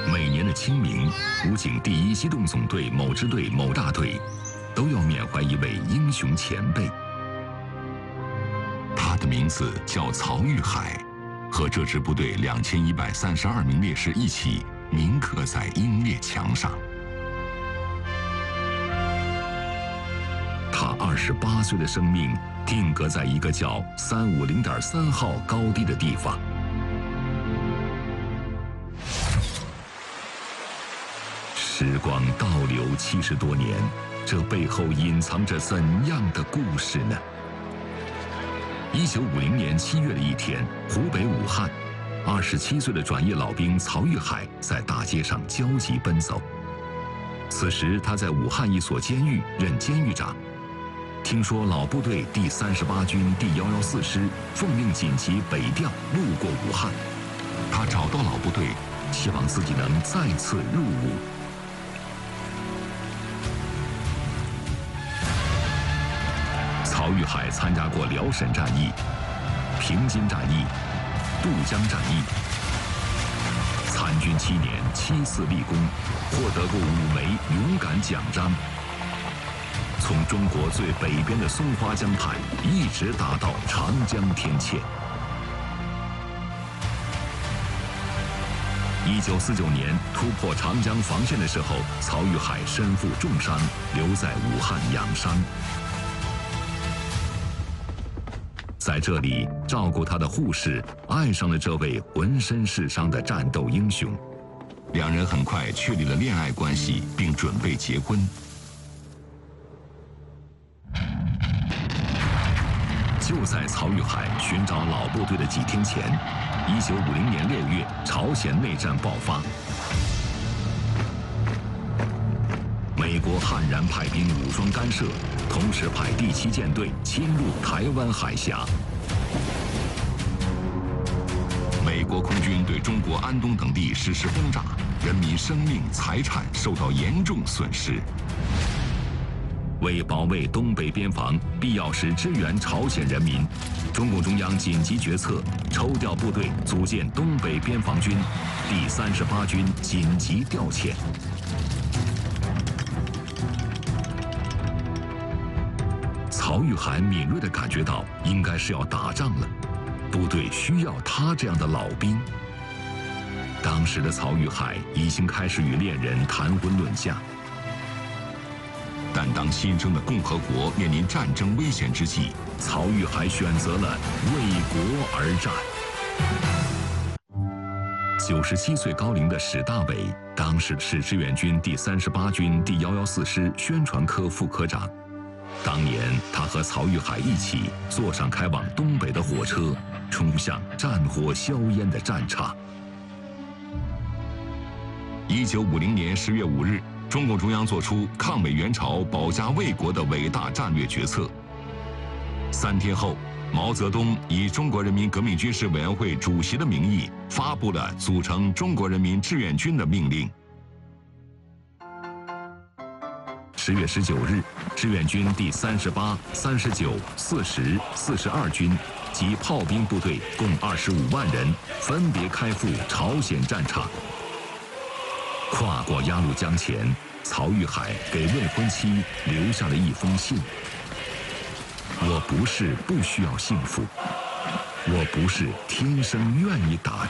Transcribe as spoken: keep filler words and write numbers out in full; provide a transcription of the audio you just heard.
每年的清明，武警第一机动总队某支队某大队都要缅怀一位英雄前辈。他的名字叫曹玉海，和这支部队两千一百三十二名烈士一起铭刻在英烈墙上。他二十八岁的生命定格在一个叫三五零点三号高地的地方。时光倒流七十多年，这背后隐藏着怎样的故事呢？一九五零年七月的一天，湖北武汉，二十七岁的转业老兵曹玉海在大街上焦急奔走。此时他在武汉一所监狱任监狱长。听说老部队第三十八军第幺幺四师奉令紧急北调，路过武汉，他找到老部队，希望自己能再次入伍。曹玉海参加过辽沈战役、平津战役、渡江战役，参军七年，七次立功，获得过五枚勇敢奖章。从中国最北边的松花江畔一直打到长江天堑。一九四九年突破长江防线的时候，曹玉海身负重伤，留在武汉养伤。在这里照顾他的护士爱上了这位浑身是伤的战斗英雄，两人很快确立了恋爱关系，并准备结婚。就在曹玉海寻找老部队的几天前，一九五零年六月，朝鲜内战爆发，美国悍然派兵武装干涉，同时派第七舰队侵入台湾海峡。美国空军对中国安东等地实施轰炸，人民生命财产受到严重损失。为保卫东北边防，必要时支援朝鲜人民，中共中央紧急决策，抽调部队组建东北边防军，第三十八军紧急调遣。曹玉海敏锐地感觉到，应该是要打仗了，部队需要他这样的老兵。当时的曹玉海已经开始与恋人谈婚论嫁。但当新生的共和国面临战争危险之际，曹玉海选择了为国而战。九十七岁高龄的史大伟，当时是志愿军第三十八军第幺幺四师宣传科副科长。当年他和曹玉海一起坐上开往东北的火车，冲向战火硝烟的战场。一九五零年十月五日。中共中央作出抗美援朝、保家卫国的伟大战略决策。三天后，毛泽东以中国人民革命军事委员会主席的名义发布了组成中国人民志愿军的命令。十月十九日，志愿军第三十八、三十九、四十、四十二军及炮兵部队共二十五万人，分别开赴朝鲜战场。跨过鸭绿江前，曹玉海给未婚妻留下了一封信：我不是不需要幸福，我不是天生愿意打